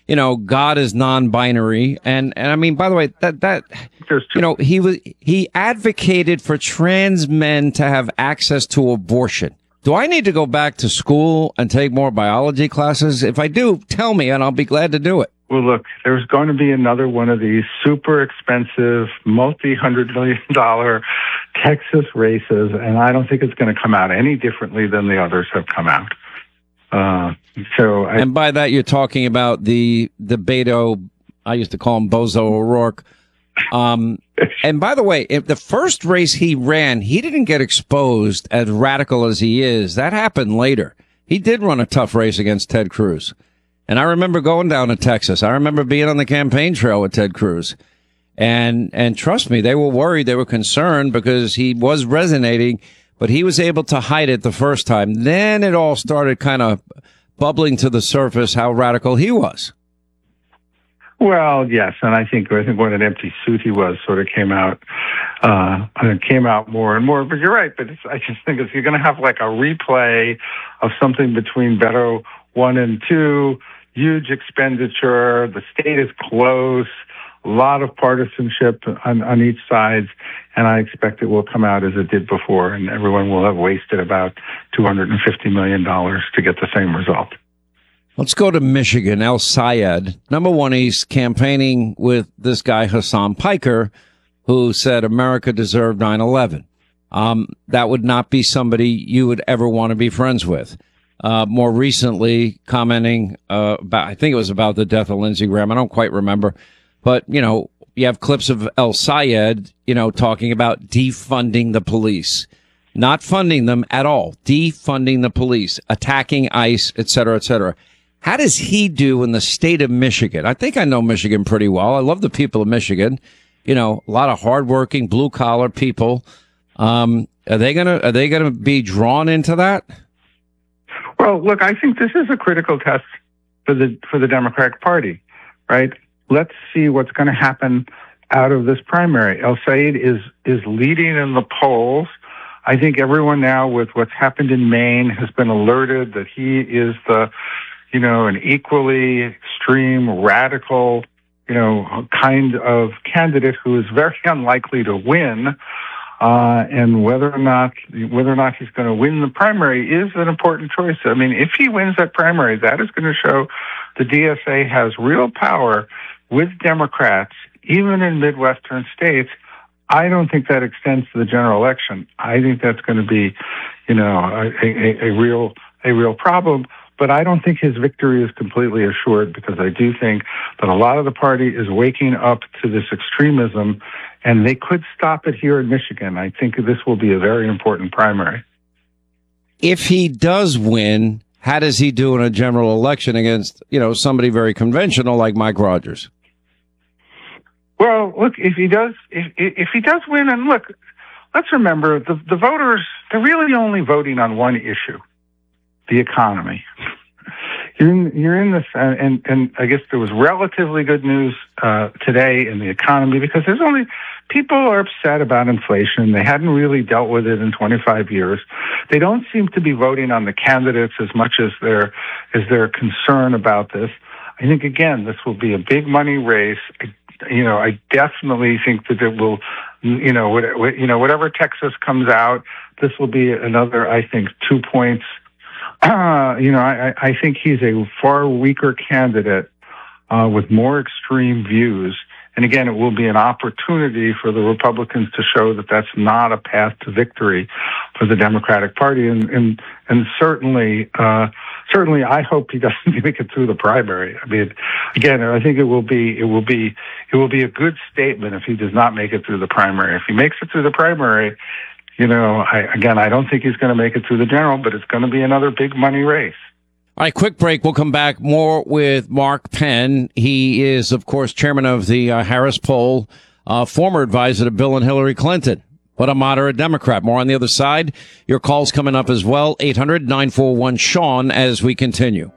God is non-binary. And I mean, by the way, that he advocated for trans men to have access to abortion. Do I need to go back to school and take more biology classes? If I do, tell me, and I'll be glad to do it. Well, look, there's going to be another one of these super expensive, multi-$100 million Texas races, and I don't think it's going to come out any differently than the others have come out. And by that, you're talking about the Beto, I used to call him Bozo O'Rourke. And by the way, if the first race he ran, he didn't get exposed as radical as he is. That happened later. He did run a tough race against Ted Cruz. And I remember going down to Texas. I remember being on the campaign trail with Ted Cruz. And trust me, they were worried. They were concerned because he was resonating, but he was able to hide it the first time. Then it all started kind of bubbling to the surface how radical he was. Well, yes, and I think what an empty suit he was sort of came out more and more. But you're right. But I just think you're going to have like a replay of something between Beto 1 and 2. Huge expenditure. The state is close. A lot of partisanship on each side, and I expect it will come out as it did before, and everyone will have wasted about $250 million to get the same result. Let's go to Michigan. El Sayed. Number one, he's campaigning with this guy, Hassan Piker, who said America deserved 9/11. That would not be somebody you would ever want to be friends with. More recently, commenting about, I think it was about the death of Lindsey Graham. I don't quite remember. But, you have clips of El Sayed, talking about defunding the police. Not funding them at all. Defunding the police, attacking ICE, et cetera, et cetera. How does he do in the state of Michigan? I think I know Michigan pretty well. I love the people of Michigan. A lot of hardworking, blue collar people. Are they gonna be drawn into that? Well, look, I think this is a critical test for the Democratic Party, right? Let's see what's going to happen out of this primary. El Sayed is leading in the polls. I think everyone now, with what's happened in Maine, has been alerted that he is an equally extreme, radical, kind of candidate who is very unlikely to win. And whether or not he's going to win the primary is an important choice. I mean, if he wins that primary, that is going to show the DSA has real power with Democrats, even in Midwestern states. I don't think that extends to the general election. I think that's going to be, a real problem. But I don't think his victory is completely assured, because I do think that a lot of the party is waking up to this extremism, and they could stop it here in Michigan. I think this will be a very important primary. If he does win, how does he do in a general election against, somebody very conventional like Mike Rogers? Well, look, if he does win, and look, let's remember the voters, they're really only voting on one issue: the economy. You're in this, and I guess there was relatively good news today in the economy, because people are upset about inflation. They hadn't really dealt with it in 25 years. They don't seem to be voting on the candidates as much as their concern about this. I think, again, this will be a big money race. I definitely think that it will, whatever Texas comes out, this will be another, I think, 2 points. I think he's a far weaker candidate with more extreme views. And again, it will be an opportunity for the Republicans to show that that's not a path to victory for the Democratic Party. And certainly, I hope he doesn't make it through the primary. I mean, again, I think it will be a good statement if he does not make it through the primary. If he makes it through the primary, I don't think he's going to make it through the general, but it's going to be another big money race. All right, quick break. We'll come back more with Mark Penn. He is, of course, chairman of the Harris Poll, former advisor to Bill and Hillary Clinton, but a moderate Democrat. More on the other side. Your calls coming up as well. 800-941-SEAN as we continue.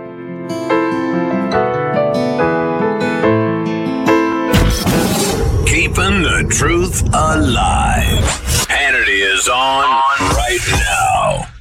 Keeping the truth alive. Hannity is on right now.